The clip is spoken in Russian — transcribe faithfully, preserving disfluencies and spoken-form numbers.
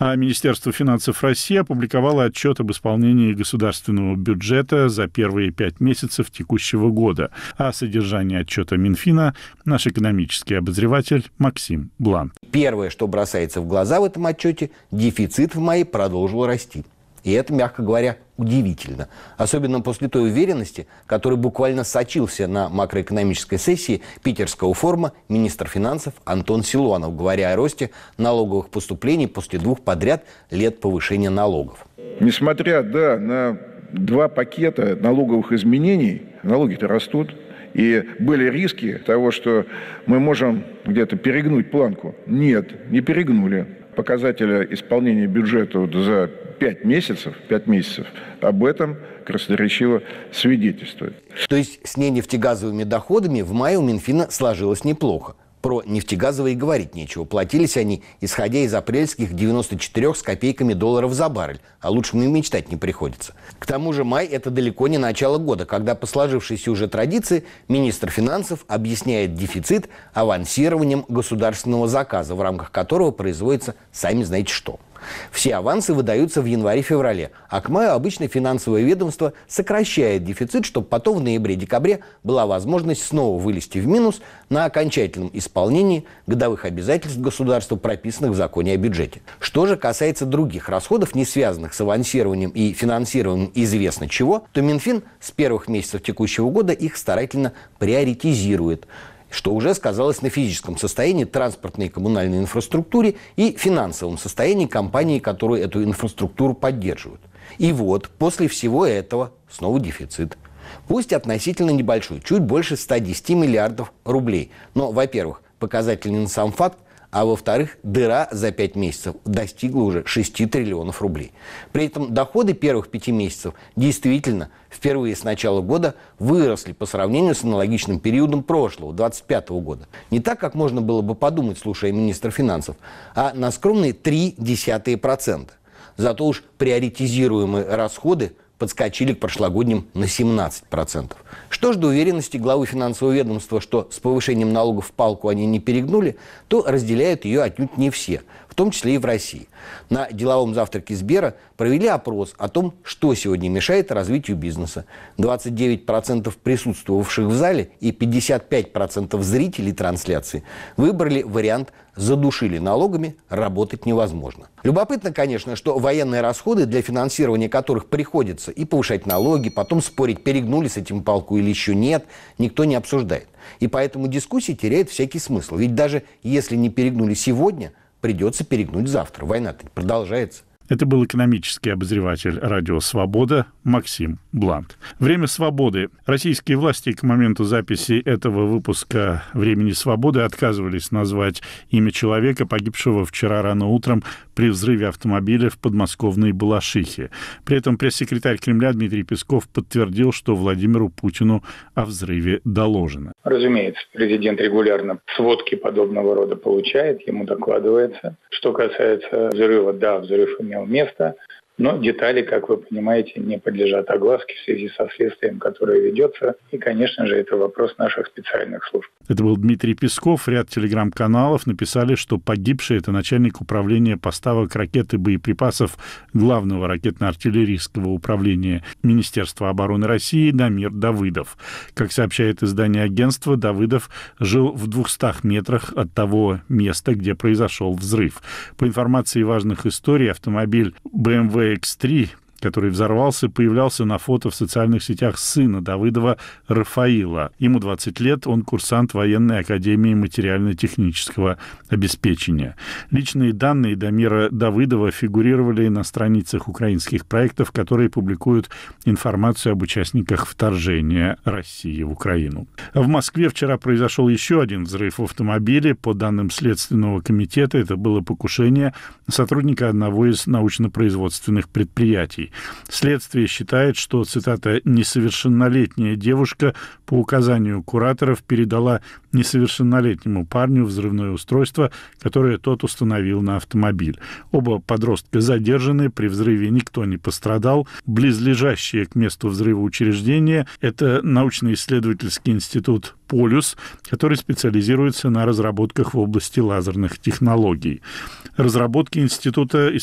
А Министерство финансов России опубликовало отчет об исполнении государственного бюджета за первые пять месяцев текущего года. О содержании отчета Минфина наш экономический обозреватель Максим Блант. Первое, что бросается в глаза в этом отчете, дефицит в мае продолжил расти. И это, мягко говоря, удивительно. Особенно после той уверенности, которой буквально сочился на макроэкономической сессии питерского форума министр финансов Антон Силуанов, говоря о росте налоговых поступлений после двух подряд лет повышения налогов. Несмотря, да, на два пакета налоговых изменений, налоги-то растут. И были риски того, что мы можем где-то перегнуть планку. Нет, не перегнули. Показатели исполнения бюджета вот за пять месяцев, пять месяцев об этом красноречиво свидетельствует. То есть с ненефтегазовыми доходами в мае у Минфина сложилось неплохо. Про нефтегазовые говорить нечего. Платились они, исходя из апрельских девяноста четырёх с копейками долларов за баррель. А лучше мне мечтать не приходится. К тому же май – это далеко не начало года, когда по сложившейся уже традиции министр финансов объясняет дефицит авансированием государственного заказа, в рамках которого производится сами знаете что. Все авансы выдаются в январе-феврале, а к маю обычно финансовое ведомство сокращает дефицит, чтобы потом в ноябре-декабре была возможность снова вылезти в минус на окончательном исполнении годовых обязательств государства, прописанных в законе о бюджете. Что же касается других расходов, не связанных с авансированием и финансированием известно чего, то Минфин с первых месяцев текущего года их старательно приоритизирует, что уже сказалось на физическом состоянии транспортной и коммунальной инфраструктуре и финансовом состоянии компаний, которые эту инфраструктуру поддерживают. И вот, после всего этого снова дефицит. Пусть относительно небольшой, чуть больше ста десяти миллиардов рублей. Но, во-первых, показательный сам факт, а во-вторых, дыра за пять месяцев достигла уже шести триллионов рублей. При этом доходы первых пяти месяцев действительно впервые с начала года выросли по сравнению с аналогичным периодом прошлого, двадцать пятого года. Не так, как можно было бы подумать, слушая министра финансов, а на скромные три десятых процента. Зато уж приоритизируемые расходы подскочили к прошлогодним на семнадцать процентов. Что ж до уверенности главы финансового ведомства, что с повышением налогов в палку они не перегнули, то разделяют ее отнюдь не все, в том числе и в России. На деловом завтраке Сбера провели опрос о том, что сегодня мешает развитию бизнеса. двадцать девять процентов присутствовавших в зале и пятьдесят пять процентов зрителей трансляции выбрали вариант «задушили налогами, работать невозможно». Любопытно, конечно, что военные расходы, для финансирования которых приходится и повышать налоги, потом спорить, перегнули с этим палку или еще нет, никто не обсуждает. И поэтому дискуссия теряет всякий смысл. Ведь даже если не перегнули сегодня, придется перегнуть завтра. Война-то продолжается. Это был экономический обозреватель «Радио Свобода» Максим Блант. Время свободы. Российские власти к моменту записи этого выпуска «Времени свободы» отказывались назвать имя человека, погибшего вчера рано утром при взрыве автомобиля в подмосковной Балашихе. При этом пресс-секретарь Кремля Дмитрий Песков подтвердил, что Владимиру Путину о взрыве доложено. Разумеется, президент регулярно сводки подобного рода получает, ему докладывается. Что касается взрыва, да, взрыв имел место, но детали, как вы понимаете, не подлежат огласке в связи со следствием, которое ведется. И, конечно же, это вопрос наших специальных служб. Это был Дмитрий Песков. Ряд телеграм-каналов написали, что погибший – это начальник управления поставок ракет и боеприпасов Главного ракетно-артиллерийского управления Министерства обороны России Дамир Давыдов. Как сообщает издание агентства, Давыдов жил в двухстах метрах от того места, где произошел взрыв. По информации важных историй, автомобиль бэ эм вэ икс три, который взорвался, появлялся на фото в социальных сетях сына Давыдова Рафаила. Ему двадцать лет, он курсант военной академии материально-технического обеспечения. Личные данные Дамира Давыдова фигурировали на страницах украинских проектов, которые публикуют информацию об участниках вторжения России в Украину. В Москве вчера произошел еще один взрыв в автомобиле. По данным Следственного комитета, это было покушение сотрудника одного из научно-производственных предприятий. Следствие считает, что, цитата, «несовершеннолетняя девушка по указанию кураторов передала несовершеннолетнему парню взрывное устройство, которое тот установил на автомобиль. Оба подростка задержаны, при взрыве никто не пострадал. Близлежащее к месту взрыва учреждение – это научно-исследовательский институт «Полюс», который специализируется на разработках в области лазерных технологий. Разработки института